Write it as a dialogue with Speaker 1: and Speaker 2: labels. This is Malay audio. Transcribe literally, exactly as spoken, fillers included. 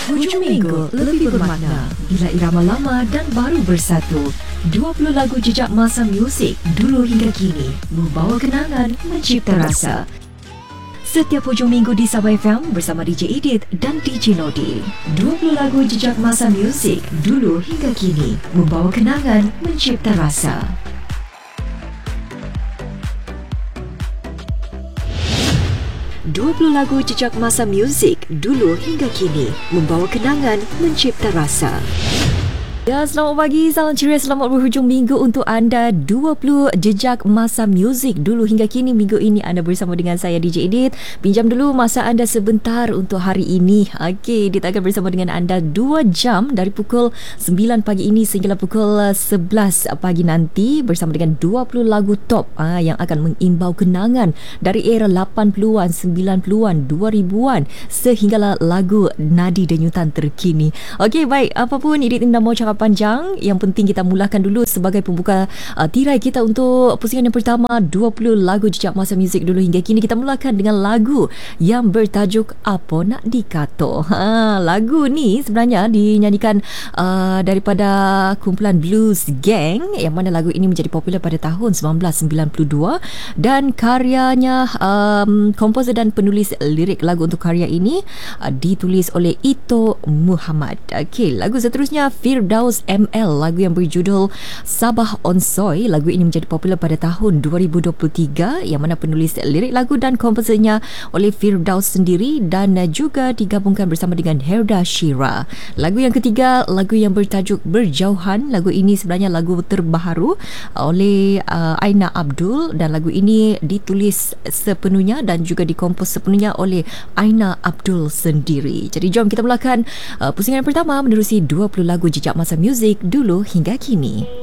Speaker 1: Hujung minggu lebih bermakna bila irama lama dan baru bersatu. dua puluh lagu jejak masa muzik dulu hingga kini membawa kenangan, mencipta rasa. Setiap hujung minggu di Sabah F M bersama D J Edith dan D J Nodi. dua puluh lagu jejak masa muzik dulu hingga kini membawa kenangan, mencipta rasa. dua puluh lagu jejak masa muzik dulu hingga kini membawa kenangan, mencipta rasa. Ya, selamat pagi, salam ceria, selamat berhujung minggu untuk anda. Dua puluh jejak masa muzik dulu hingga kini. Minggu ini anda bersama dengan saya D J Edith. Pinjam dulu masa anda sebentar untuk hari ini. Okey, kita akan bersama dengan anda dua jam dari pukul sembilan pagi ini sehingga pukul sebelas pagi nanti bersama dengan dua puluh lagu top ah, yang akan mengimbau kenangan dari era lapan puluhan, sembilan puluhan, dua ribuan sehinggalah lagu nadi denyutan terkini. Okey, baik, apapun Edith tidak mau cakap panjang, yang penting kita mulakan dulu sebagai pembuka uh, tirai kita untuk pusingan yang pertama, dua puluh lagu jejak masa muzik dulu hingga kini. Kita mulakan dengan lagu yang bertajuk Apa Nak Dikato. Ha, lagu ni sebenarnya dinyanyikan uh, daripada kumpulan Blues Gang, yang mana lagu ini menjadi popular pada tahun sembilan belas sembilan puluh dua dan karyanya um, komposer dan penulis lirik lagu untuk karya ini uh, ditulis oleh Ito Muhammad. Okey, lagu seterusnya Firdaus M L, lagu yang berjudul Sabah Onsoi. Lagu ini menjadi popular pada tahun dua ribu dua puluh tiga, yang mana penulis lirik lagu dan komposernya oleh Firdaus sendiri dan juga digabungkan bersama dengan Herda Shira. Lagu yang ketiga, lagu yang bertajuk Berjauhan. Lagu ini sebenarnya lagu terbaru oleh uh, Aina Abdul dan lagu ini ditulis sepenuhnya dan juga dikompos sepenuhnya oleh Aina Abdul sendiri. Jadi jom kita mulakan uh, pusingan yang pertama menerusi dua puluh lagu jejak masa muzik dulu hingga kini.